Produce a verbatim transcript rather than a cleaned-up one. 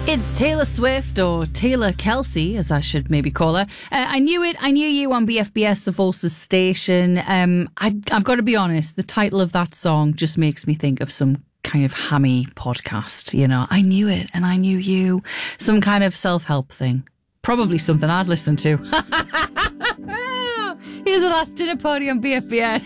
It's Taylor Swift, or Taylor Kelsey, as I should maybe call her. Uh, I knew it. I knew you on B F B S, the Forces station. Um, I, I've got to be honest, the title of that song just makes me think of some kind of hammy podcast. You know, I knew it and I knew you. Some kind of self-help thing. Probably something I'd listen to. Here's the last dinner party on B F B S.